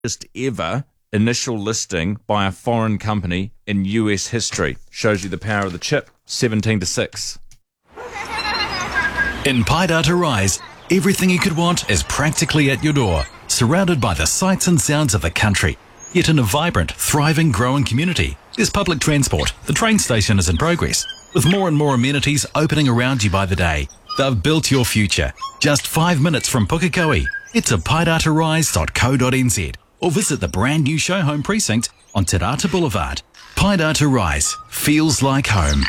largest ever initial listing by a foreign company in US history. Shows you the power of the chip. 17-6. In Pai Data Rise, everything you could want is practically at your door, surrounded by the sights and sounds of the country. Yet in a vibrant, thriving, growing community, there's public transport. The train station is in progress, with more and more amenities opening around you by the day. They've built your future. Just 5 minutes from Pukekohe. Head to paidatarise.co.nz or visit the brand new show home precinct on Te Rata Boulevard. Pai Data Rise feels like home.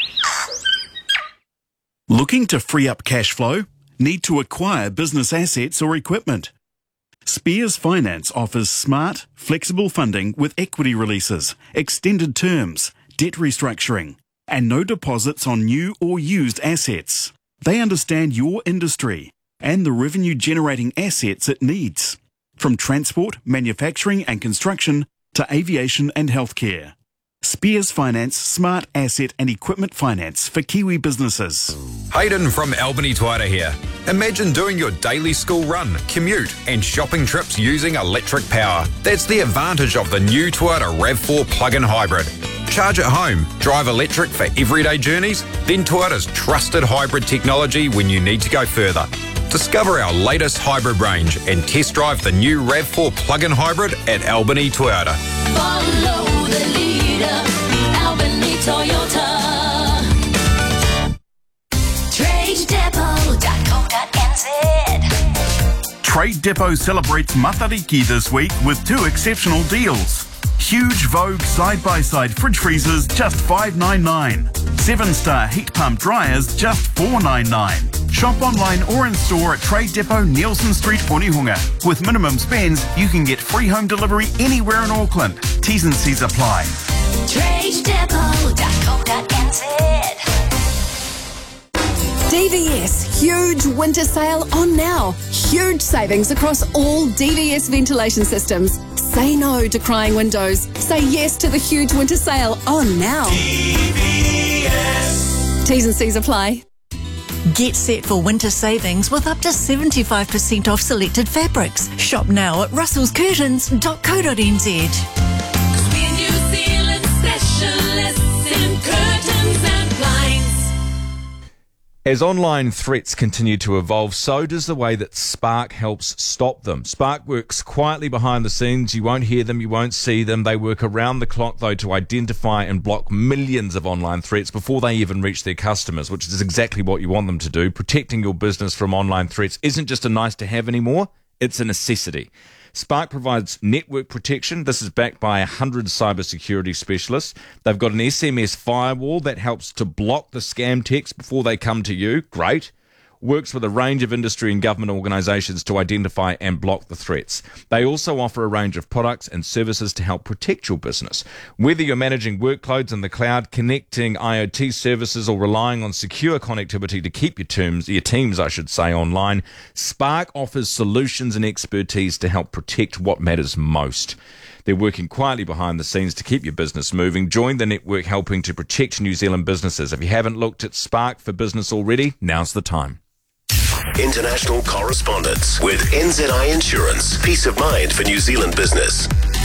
Looking to free up cash flow? Need to acquire business assets or equipment? Spears Finance offers smart, flexible funding with equity releases, extended terms, debt restructuring, and no deposits on new or used assets. They understand your industry and the revenue-generating assets it needs, from transport, manufacturing and construction to aviation and healthcare. Spears Finance Smart Asset and Equipment Finance for Kiwi businesses. Hayden from Albany Tuara here. Imagine doing your daily school run, commute and shopping trips using electric power. That's the advantage of the new Tuara RAV4 plug-in hybrid. Charge at home, drive electric for everyday journeys, then Tuara's trusted hybrid technology when you need to go further. Discover our latest hybrid range and test drive the new RAV4 plug-in hybrid at Albany Tuara. Follow the leader, Albany Toyota. TradeDepot.co.nz. Trade Depot celebrates Matariki this week with 2 exceptional deals. Huge Vogue side-by-side fridge freezers, just $5.99. 7-star heat pump dryers, just $4.99. Shop online or in store at Trade Depot, Nielsen Street, Onehunga. With minimum spends, you can get free home delivery anywhere in Auckland. T's and C's apply. TradeDepot.co.nz. DVS huge winter sale on now. Huge savings across all DVS ventilation systems. Say no to crying windows. Say yes to the huge winter sale on now. DVS. T's and C's apply. Get set for winter savings with up to 75% off selected fabrics. Shop now at russellscurtains.co.nz. We're New Zealand specialists in curtains and blinds. As online threats continue to evolve, so does the way that Spark helps stop them. Spark works quietly behind the scenes. You won't hear them, you won't see them. They work around the clock, though, to identify and block millions of online threats before they even reach their customers, which is exactly what you want them to do. Protecting your business from online threats isn't just a nice to have anymore, it's a necessity. Spark provides network protection. This is backed by 100 cybersecurity specialists. They've got an SMS firewall that helps to block the scam texts before they come to you. Great. Works with a range of industry and government organisations to identify and block the threats. They also offer a range of products and services to help protect your business. Whether you're managing workloads in the cloud, connecting IoT services, or relying on secure connectivity to keep your teams, online, Spark offers solutions and expertise to help protect what matters most. They're working quietly behind the scenes to keep your business moving. Join the network helping to protect New Zealand businesses. If you haven't looked at Spark for Business already, now's the time. International correspondence with NZI Insurance. Peace of mind for New Zealand business.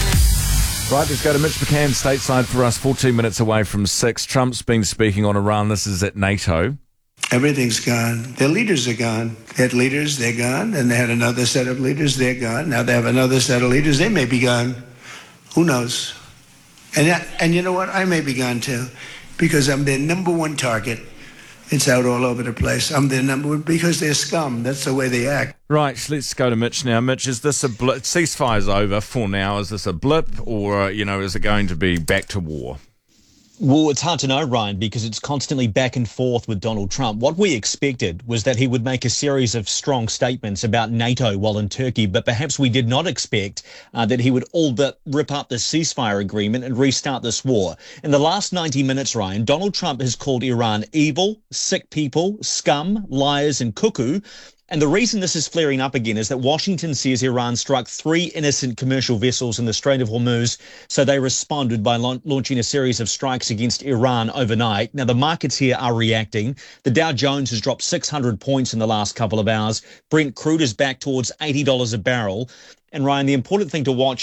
Right, let's go to Mitch McCann stateside for us, 14 minutes away from 6. Trump's been speaking on Iran. This is at NATO. Everything's gone. Their leaders are gone. They had leaders, they're gone. And they had another set of leaders, they're gone. Now they have another set of leaders, they may be gone. Who knows? And you know what? I may be gone too, because I'm their number one target. It's out all over the place. I'm their number one because they're scum. That's the way they act. Right, let's go to Mitch now. Mitch, is this a blip? Ceasefire's over for now. Is this a blip, or, is it going to be back to war? Well, it's hard to know, Ryan, because it's constantly back and forth with Donald Trump. What we expected was that he would make a series of strong statements about NATO while in Turkey, but perhaps we did not expect that he would all but rip up the ceasefire agreement and restart this war. In the last 90 minutes, Ryan, Donald Trump has called Iran evil, sick people, scum, liars and cuckoo. And the reason this is flaring up again is that Washington says Iran struck 3 innocent commercial vessels in the Strait of Hormuz, so they responded by launching a series of strikes against Iran overnight. Now, the markets here are reacting. The Dow Jones has dropped 600 points in the last couple of hours. Brent crude is back towards $80 a barrel. And Ryan, the important thing to watch